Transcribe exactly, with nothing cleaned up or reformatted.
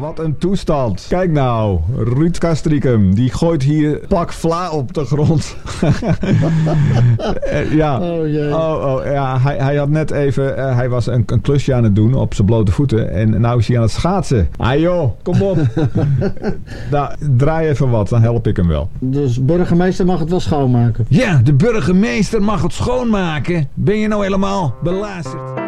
wat een toestand. Kijk nou, Ruud Castricum, die gooit hier pak vla op de grond. uh, ja, oh, jee. oh, oh, ja hij, hij had net even, uh, hij was een, een klusje aan het doen op zijn blote voeten. En nou is hij aan het schaatsen. Ah joh, kom op. nou, draai even wat, dan help ik hem wel. Dus burgemeester mag het wel schoonmaken? Ja, de burgemeester mag het schoonmaken. Ben je nou helemaal belazerd?